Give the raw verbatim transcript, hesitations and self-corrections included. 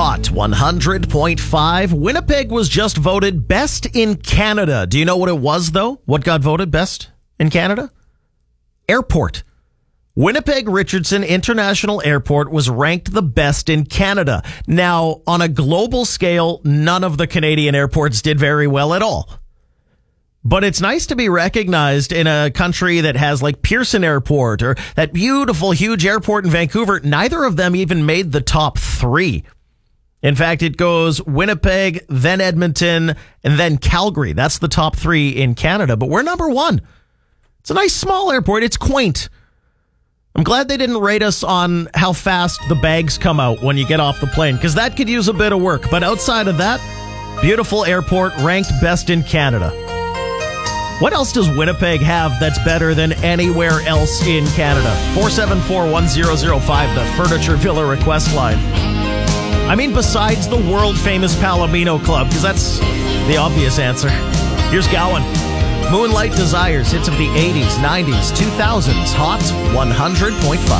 Hot one hundred point five. Winnipeg was just voted best in Canada. Do you know what it was, though? What got voted best in Canada? Airport. Winnipeg Richardson International Airport was ranked the best in Canada. Now, on a global scale, none of the Canadian airports did very well at all. But it's nice to be recognized in a country that has like Pearson Airport or that beautiful, huge airport in Vancouver. Neither of them even made the top three. In fact, it goes Winnipeg, then Edmonton, and then Calgary. That's the top three in Canada. But we're number one. It's a nice small airport. It's quaint. I'm glad they didn't rate us on how fast the bags come out when you get off the plane, because that could use a bit of work. But outside of that, beautiful airport, ranked best in Canada. What else does Winnipeg have that's better than anywhere else in Canada? four seven four, one zero zero five, the Furniture Villa request line. I mean, besides the world-famous Palomino Club, because that's the obvious answer. Here's Gowan. Moonlight Desires, hits of the eighties, nineties, two thousands, Hot one hundred point five.